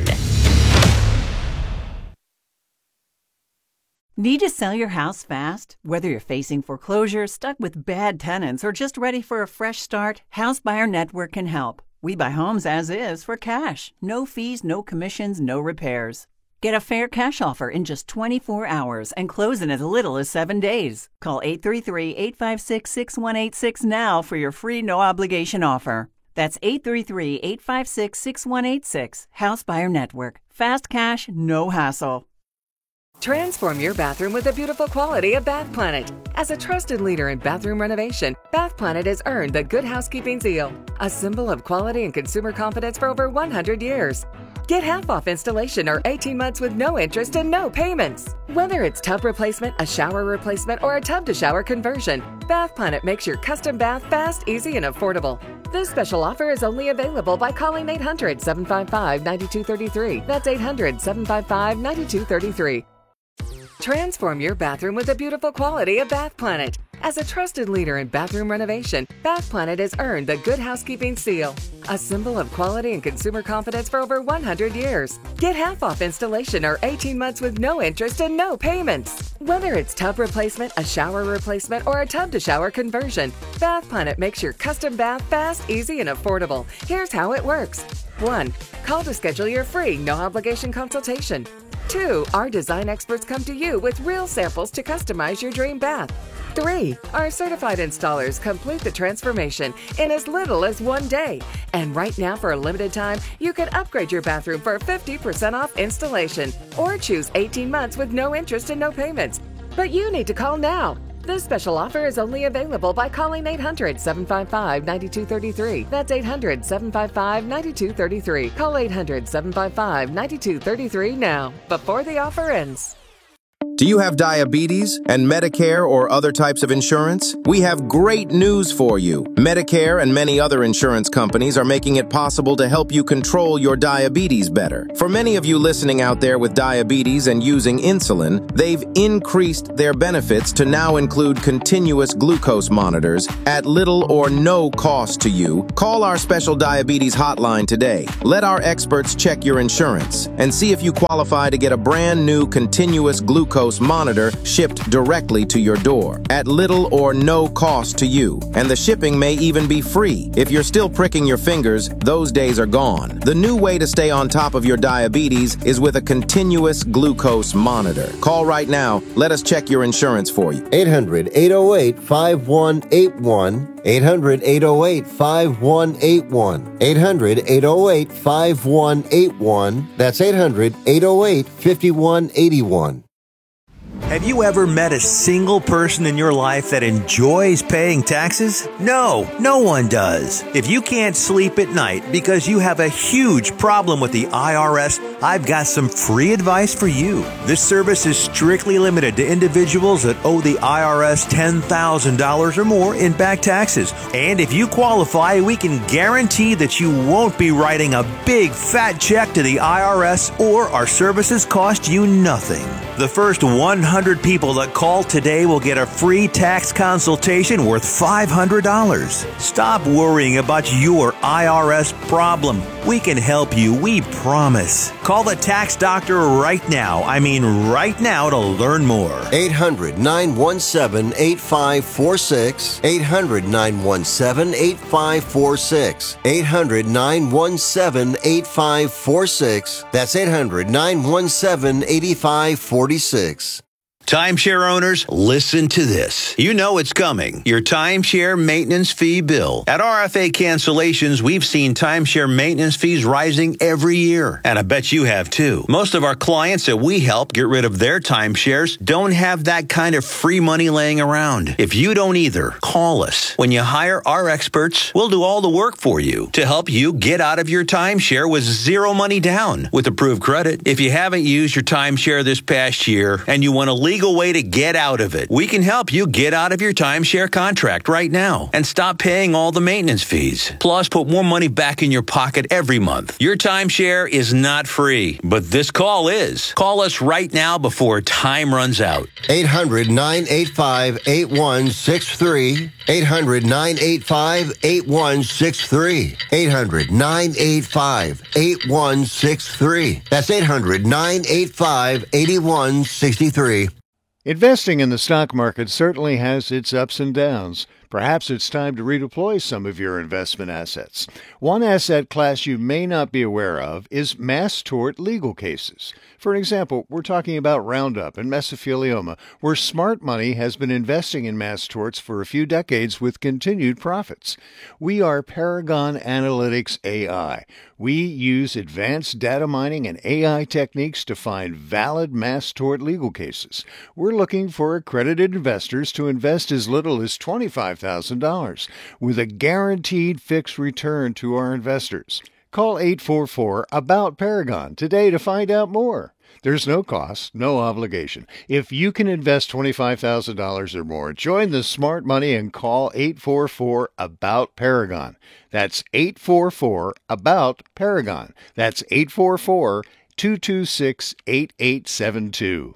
Need to sell your house fast? Whether you're facing foreclosure, stuck with bad tenants, or just ready for a fresh start, House Buyer Network can help. We buy homes as is for cash. No fees, no commissions, no repairs. Get a fair cash offer in just twenty-four hours and close in as little as seven days. Call eight three three, eight five six, six one eight six now for your free no-obligation offer. That's eight three three, eight five six, six one eight six. House Buyer Network. Fast cash, no hassle.
Transform your bathroom with the beautiful quality of Bath Planet. As a trusted leader in bathroom renovation, Bath Planet has earned the Good Housekeeping seal, a symbol of quality and consumer confidence for over one hundred years. Get half off installation or eighteen months with no interest and no payments. Whether it's tub replacement, a shower replacement, or a tub-to-shower conversion, Bath Planet makes your custom bath fast, easy, and affordable. This special offer is only available by calling eight hundred, seven five five, nine two three three. That's eight hundred, seven five five, nine two three three. Transform your bathroom with the beautiful quality of Bath Planet. As a trusted leader in bathroom renovation, Bath Planet has earned the Good Housekeeping seal, a symbol of quality and consumer confidence for over one hundred years. Get half off installation or eighteen months with no interest and no payments. Whether it's tub replacement, a shower replacement, or a tub-to-shower conversion, Bath Planet makes your custom bath fast, easy, and affordable. Here's how it works. One, call to schedule your free, no-obligation consultation. Two, our design experts come to you with real samples to customize your dream bath. Three, our certified installers complete the transformation in as little as one day. And right now, for a limited time, you can upgrade your bathroom for fifty percent off installation or choose eighteen months with no interest and no payments. But you need to call now. This special offer is only available by calling eight hundred, seven five five, nine two three three. That's eight hundred, seven five five, nine two three three. Call eight hundred, seven five five, nine two three three now, before the offer ends.
Do you have diabetes and Medicare or other types of insurance? We have great news for you. Medicare and many other insurance companies are making it possible to help you control your diabetes better. For many of you listening out there with diabetes and using insulin, they've increased their benefits to now include continuous glucose monitors at little or no cost to you. Call our special diabetes hotline today. Let our experts check your insurance and see if you qualify to get a brand new continuous glucose monitor shipped directly to your door at little or no cost to you. And the shipping may even be free. If you're still pricking your fingers, those days are gone. The new way to stay on top of your diabetes is with a continuous glucose monitor. Call right now. Let us check your insurance for you.
eight hundred, eight oh eight, five one eight one. eight hundred, eight oh eight, five one eight one. eight hundred, eight oh eight, five one eight one. That's eight hundred, eight oh eight, five one eight one.
Have you ever met a single person in your life that enjoys paying taxes? No, no one does. If you can't sleep at night because you have a huge problem with the I R S, I've got some free advice for you. This service is strictly limited to individuals that owe the I R S ten thousand dollars or more in back taxes. And if you qualify, we can guarantee that you won't be writing a big fat check to the I R S, or our services cost you nothing. The first one hundred people that call today will get a free tax consultation worth five hundred dollars. Stop worrying about your I R S problem. We can help you, we promise. Call the tax doctor right now. I mean right now to learn more.
eight hundred, nine one seven, eight five four six. eight hundred, nine one seven, eight five four six. eight hundred, nine one seven, eight five four six. That's eight hundred, nine one seven, eight five four six.
Timeshare owners, listen to this. You know it's coming. Your timeshare maintenance fee bill. At R F A Cancellations, we've seen timeshare maintenance fees rising every year. And I bet you have too. Most of our clients that we help get rid of their timeshares don't have that kind of free money laying around. If you don't either, call us. When you hire our experts, we'll do all the work for you to help you get out of your timeshare with zero money down with approved credit. If you haven't used your timeshare this past year and you want to leave legal way to get out of it. We can help you get out of your timeshare contract right now and stop paying all the maintenance fees. Plus, put more money back in your pocket every month. Your timeshare is not free, but this call is. Call us right now before time runs out.
eight hundred, nine eight five, eight one six three. eight hundred, nine eight five, eight one six three. eight hundred, nine eight five, eight one six three. That's eight hundred, nine eight five, eight one six three.
Investing in the stock market certainly has its ups and downs. Perhaps it's time to redeploy some of your investment assets. One asset class you may not be aware of is mass tort legal cases. For example, we're talking about Roundup and mesothelioma, where smart money has been investing in mass torts for a few decades with continued profits. We are Paragon Analytics A I. We use advanced data mining and A I techniques to find valid mass tort legal cases. We're looking for accredited investors to invest as little as twenty-five thousand dollars with a guaranteed fixed return to our investors. Call eight four four, ABOUT Paragon today to find out more. There's no cost, no obligation. If you can invest twenty-five thousand dollars or more, join the smart money and call eight four four, ABOUT Paragon. That's eight four four, ABOUT Paragon. That's eight four four, two two six, eight eight seven two.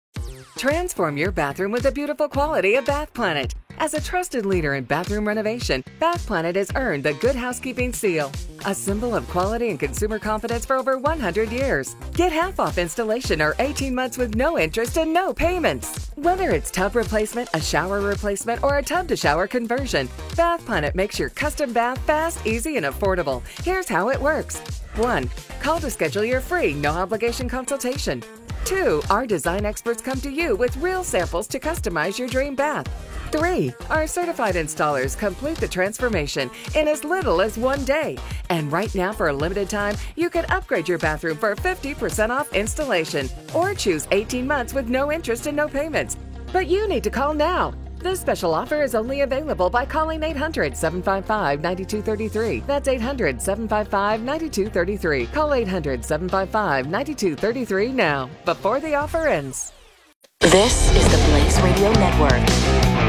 Transform your bathroom with the beautiful quality of Bath Planet. As a trusted leader in bathroom renovation, Bath Planet has earned the Good Housekeeping seal, a symbol of quality and consumer confidence for over one hundred years. Get half off installation or eighteen months with no interest and no payments. Whether it's tub replacement, a shower replacement, or a tub-to-shower conversion, Bath Planet makes your custom bath fast, easy, and affordable. Here's how it works. one. Call to schedule your free, no-obligation consultation. Two, our design experts come to you with real samples to customize your dream bath. Three, our certified installers complete the transformation in as little as one day. And right now, for a limited time, you can upgrade your bathroom for fifty percent off installation or choose eighteen months with no interest and no payments. But you need to call now. This special offer is only available by calling eight hundred, seven five five, nine two three three. That's eight hundred, seven five five, nine two three three. Call eight hundred, seven five five, nine two three three now, before the offer ends.
This is the Blaze Radio Network.